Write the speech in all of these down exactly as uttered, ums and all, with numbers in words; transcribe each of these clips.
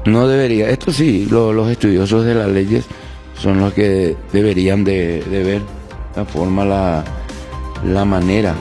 no debería, esto sí, lo- los estudiosos de las leyes son los que deberían de, de ver la forma, la, la manera,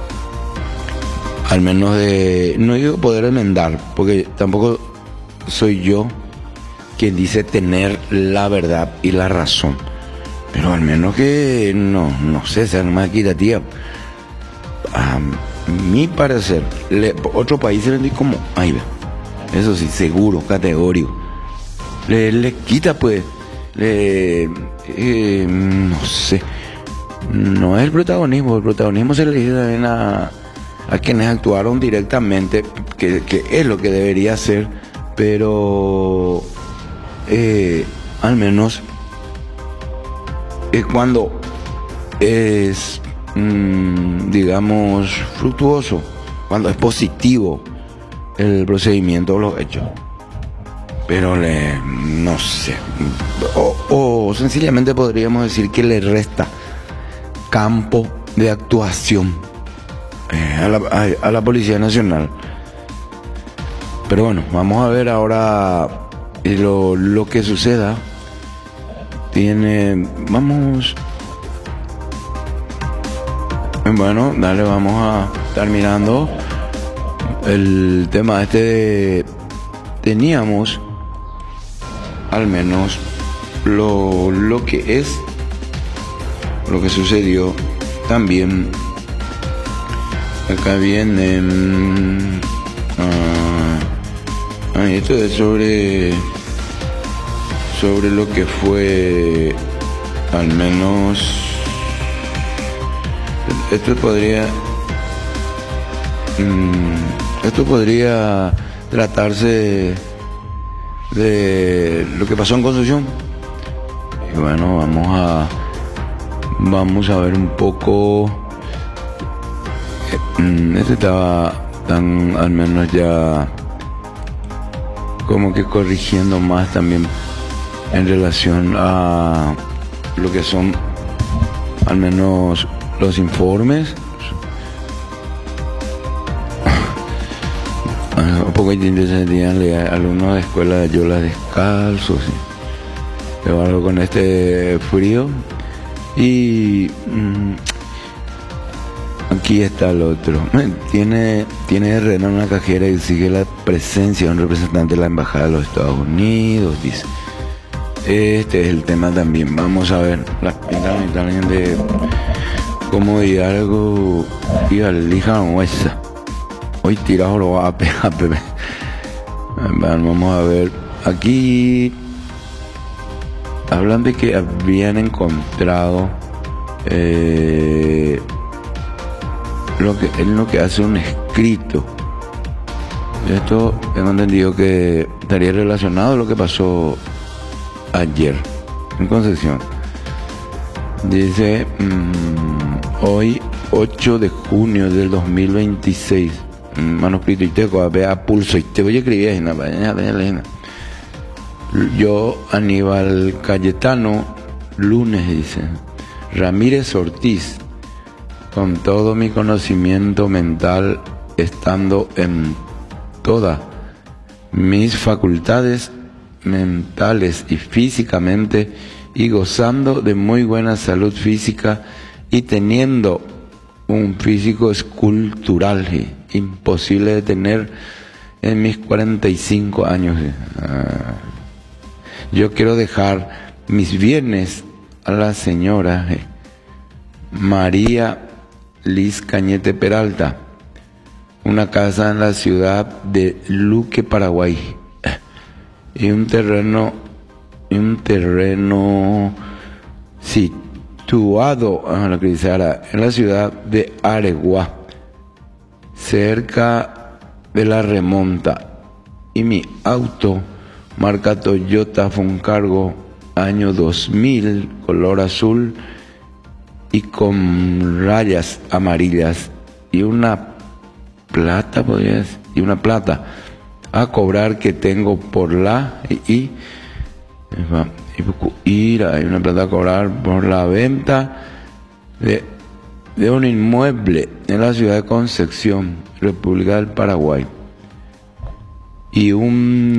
al menos de, no digo poder enmendar, porque tampoco soy yo quien dice tener la verdad y la razón, pero al menos que no, no sé, sea más equitativa. A mi parecer, le, otro país se le como, ahí ve, eso sí, seguro, categórico, le, le quita pues, le, eh, no sé, no es el protagonismo, el protagonismo se le dice también a, a quienes actuaron directamente, que, que es lo que debería ser, pero eh, al menos eh, cuando es, mmm, digamos, fructuoso, cuando es positivo el procedimiento o los hechos, pero le, no sé, o, o sencillamente podríamos decir que le resta campo de actuación eh, a, la, a, a la Policía Nacional. Pero bueno, vamos a ver ahora lo, lo que suceda. Tiene, vamos, bueno, dale, vamos a estar mirando el tema este de, teníamos al menos lo, lo que es, lo que sucedió también. Acá viene, mmm, ah, esto es sobre, sobre lo que fue, al menos, esto podría, mmm, esto podría tratarse de, de lo que pasó en Concepción. Y bueno, vamos a, vamos a ver un poco. Este estaba tan, al menos ya como que corrigiendo más también en relación a lo que son al menos los informes. Un poco interesante, alumnos de escuela de Yola descalzos, ¿sí? Pero algo con este frío. Y mmm, aquí está el otro. Tiene, tiene R N en una cajera y sigue la presencia de un representante de la Embajada de los Estados Unidos, dice. Este es el tema también. Vamos a ver las pintas también de cómo Hidalgo y Alija Huesa. Hoy tirado lo va a pegar, Pepe. Vamos a ver. Aquí hablan de que habían encontrado eh, lo que él lo que hace un escrito. Esto tengo entendido que estaría relacionado a lo que pasó ayer en Concepción. Dice mmm, hoy ocho de junio del dos mil veintiséis, manuscrito y teco, a pulso y te voy a escribir. Yo, Aníbal Cayetano, lunes, dice Ramírez Ortiz, con todo mi conocimiento mental, estando en todas mis facultades mentales y físicamente, y gozando de muy buena salud física y teniendo un físico escultural eh, imposible de tener en mis cuarenta y cinco años. Eh. Ah, yo quiero dejar mis bienes a la señora eh, María Liz Cañete Peralta, una casa en la ciudad de Luque, Paraguay, eh, y un terreno, un terreno situado ah, lo que dice ahora, en la ciudad de Areguá, cerca de la Remonta, y mi auto marca Toyota Funcargo año dos mil, color azul y con rayas amarillas, y una plata, podría decir, y una plata a cobrar que tengo por la y, y, y hay una plata a cobrar por la venta de, de un inmueble en la ciudad de Concepción, República del Paraguay, y un